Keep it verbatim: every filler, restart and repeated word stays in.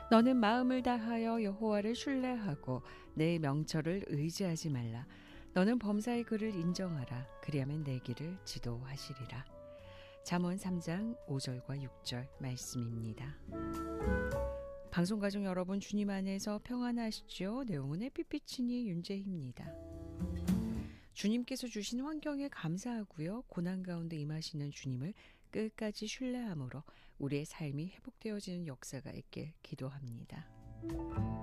너는 마음을 다하여 여호와를 신뢰하고 내 명철을 의지하지 말라. 너는 범사의 그를 인정하라. 그리하면 내 길을 지도하시리라. 잠언 삼 장 오 절과 육 절 말씀입니다. 방송 가족 여러분, 주님 안에서 평안하시죠? 내용은 햇빛비치니 윤재희입니다. 주님께서 주신 환경에 감사하고요. 고난 가운데 임하시는 주님을 끝까지 신뢰함으로 우리의 삶이 회복되어지는 역사가 있길 기도합니다.